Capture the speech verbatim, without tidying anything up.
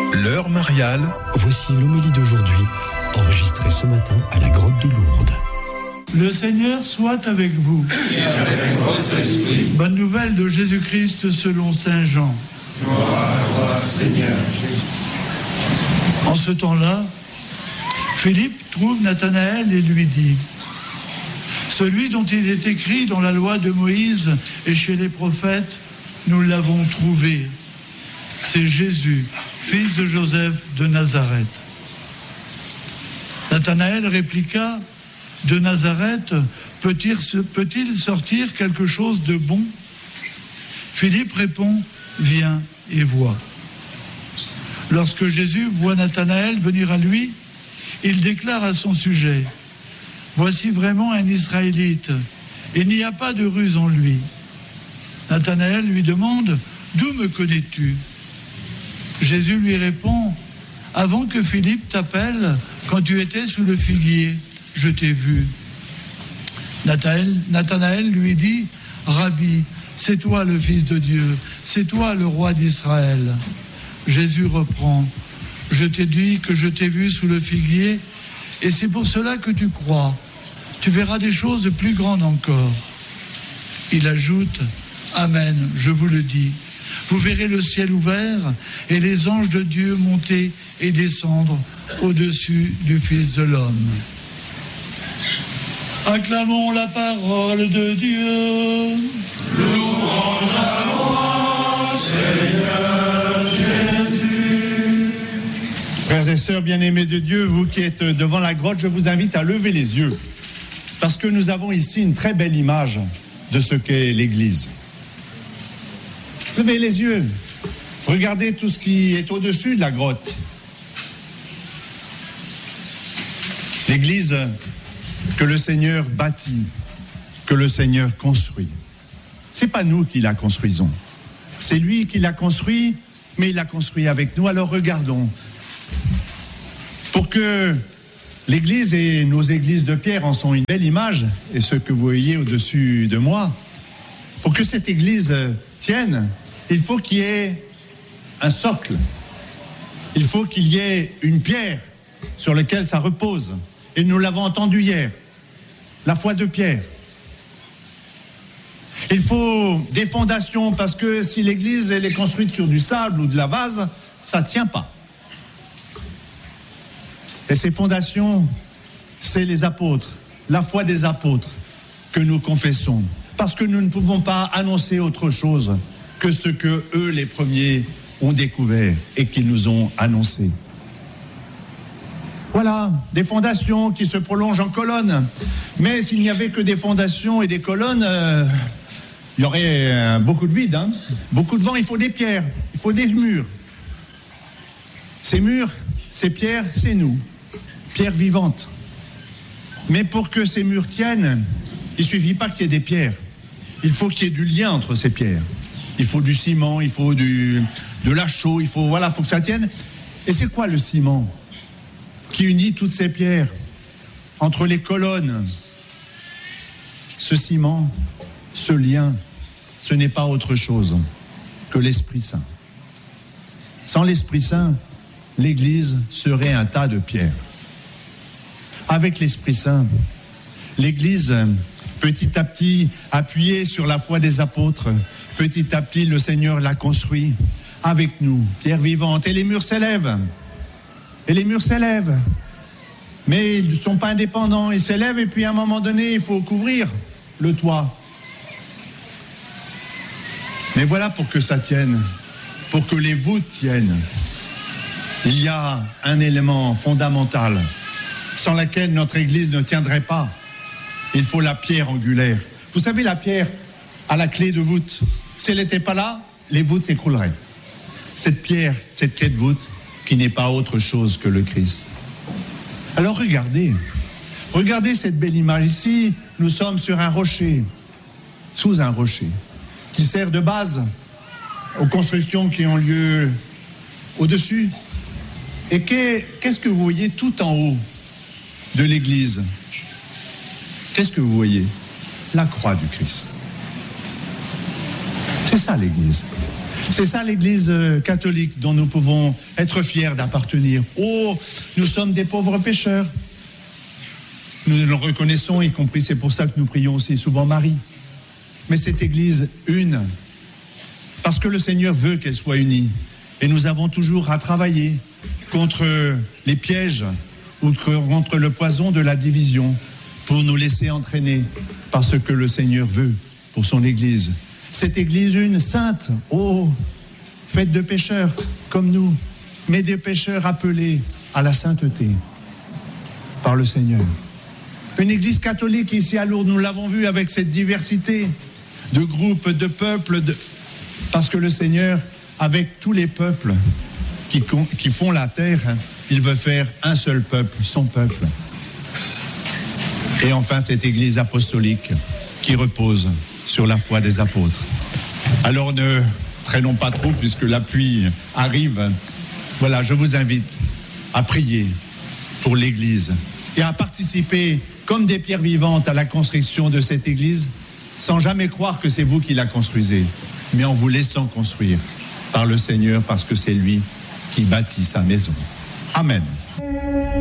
L'heure mariale. Voici l'homélie d'aujourd'hui, enregistrée ce matin à la grotte de Lourdes. Le Seigneur soit avec vous. Et avec votre esprit. Bonne nouvelle de Jésus-Christ selon saint Jean. Gloire à toi, Seigneur Jésus. En ce temps-là, Philippe trouve Nathanaël et lui dit : celui dont il est écrit dans la loi de Moïse et chez les prophètes, nous l'avons trouvé. C'est Jésus, fils de Joseph de Nazareth. Nathanaël répliqua : de Nazareth peut-il, peut-il sortir quelque chose de bon ? Philippe répond : viens et vois. Lorsque Jésus voit Nathanaël venir à lui, il déclare à son sujet : voici vraiment un Israélite, il n'y a pas de ruse en lui. Nathanaël lui demande : d'où me connais-tu ? Jésus lui répond : avant que Philippe t'appelle, quand tu étais sous le figuier, je t'ai vu. Nathanaël, Nathanaël lui dit : Rabbi, c'est toi le Fils de Dieu, c'est toi le roi d'Israël. Jésus reprend : je t'ai dit que je t'ai vu sous le figuier, et c'est pour cela que tu crois. Tu verras des choses plus grandes encore. Il ajoute : Amen, je vous le dis. Vous verrez le ciel ouvert et les anges de Dieu monter et descendre au-dessus du Fils de l'homme. Acclamons la parole de Dieu. Louange à toi, Seigneur Jésus. Frères et sœurs bien-aimés de Dieu, vous qui êtes devant la grotte, je vous invite à lever les yeux, parce que nous avons ici une très belle image de ce qu'est l'Église. Levez les yeux, regardez tout ce qui est au-dessus de la grotte. L'Église que le Seigneur bâtit, que le Seigneur construit. C'est pas nous qui la construisons, c'est lui qui l'a construit, mais il l'a construit avec nous. Alors regardons, pour que l'Église et nos églises de pierre en sont une belle image, et ce que vous voyez au-dessus de moi, pour que cette Église tienne, il faut qu'il y ait un socle, il faut qu'il y ait une pierre sur laquelle ça repose. Et nous l'avons entendu hier, la foi de Pierre. Il faut des fondations, parce que si l'église elle est construite sur du sable ou de la vase, ça ne tient pas. Et ces fondations, c'est les apôtres, la foi des apôtres que nous confessons, parce que nous ne pouvons pas annoncer autre chose que ce que eux, les premiers, ont découvert et qu'ils nous ont annoncé. Voilà, des fondations qui se prolongent en colonnes. Mais s'il n'y avait que des fondations et des colonnes, euh, il y aurait euh, beaucoup de vide, hein, beaucoup de vent. Il faut des pierres, il faut des murs. Ces murs, ces pierres, c'est nous, pierres vivantes. Mais pour que ces murs tiennent, il ne suffit pas qu'il y ait des pierres. Il faut qu'il y ait du lien entre ces pierres. Il faut du ciment, il faut du, de la chaux, il faut, voilà, faut que ça tienne. Et c'est quoi le ciment qui unit toutes ces pierres entre les colonnes? Ce ciment, ce lien, ce n'est pas autre chose que l'Esprit Saint. Sans l'Esprit Saint, l'Église serait un tas de pierres. Avec l'Esprit Saint, l'Église, petit à petit, appuyée sur la foi des apôtres, petit à petit, le Seigneur l'a construit avec nous, pierre vivante, et les murs s'élèvent. Et les murs s'élèvent. Mais ils ne sont pas indépendants, ils s'élèvent, et puis à un moment donné, il faut couvrir le toit. Mais voilà, pour que ça tienne, pour que les voûtes tiennent, il y a un élément fondamental sans lequel notre Église ne tiendrait pas. Il faut la pierre angulaire. Vous savez, la pierre a la clé de voûte. Si elle n'était pas là, les voûtes s'écrouleraient. Cette pierre, cette clé de voûte, qui n'est pas autre chose que le Christ. Alors regardez, regardez cette belle image. Ici, nous sommes sur un rocher, sous un rocher, qui sert de base aux constructions qui ont lieu au-dessus. Et qu'est-ce que vous voyez tout en haut de l'église? Qu'est-ce que vous voyez? La croix du Christ. C'est ça l'église. C'est ça l'Église catholique dont nous pouvons être fiers d'appartenir. Oh, nous sommes des pauvres pécheurs. Nous le reconnaissons, y compris c'est pour ça que nous prions aussi souvent Marie. Mais cette Église une, parce que le Seigneur veut qu'elle soit unie. Et nous avons toujours à travailler contre les pièges ou contre le poison de la division pour nous laisser entraîner par ce que le Seigneur veut pour son Église. Cette Église une, sainte, oh, faite de pécheurs comme nous, mais des pécheurs appelés à la sainteté par le Seigneur. Une Église catholique ici à Lourdes, nous l'avons vu avec cette diversité de groupes, de peuples, de... parce que le Seigneur, avec tous les peuples qui, qui font la terre, il veut faire un seul peuple, son peuple. Et enfin, cette Église apostolique qui repose sur la foi des apôtres. Alors ne traînons pas trop puisque la pluie arrive. Voilà, je vous invite à prier pour l'Église et à participer comme des pierres vivantes à la construction de cette Église, sans jamais croire que c'est vous qui la construisez, mais en vous laissant construire par le Seigneur parce que c'est lui qui bâtit sa maison. Amen.